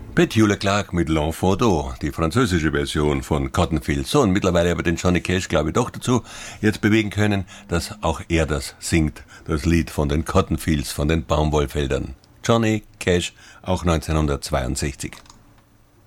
Petula Clark mit L'Enfant d'Or, die französische Version von Cotton Fields. So, und mittlerweile aber den Johnny Cash, glaube ich, doch dazu jetzt bewegen können, dass auch er das singt, das Lied von den Cotton Fields, von den Baumwollfeldern. Johnny Cash, auch 1962.